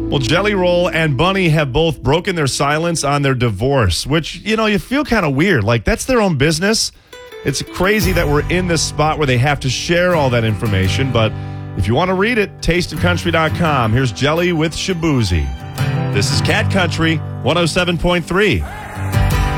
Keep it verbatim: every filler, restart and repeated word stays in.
Well, Jelly Roll and Bunny have both broken their silence on their divorce, which, you know, you feel kind of weird. Like, that's their own business. It's crazy that we're in this spot where they have to share all that information, but if you want to read it, taste of country dot com. Here's Jelly with Shaboozey. This is Cat Country one oh seven point three.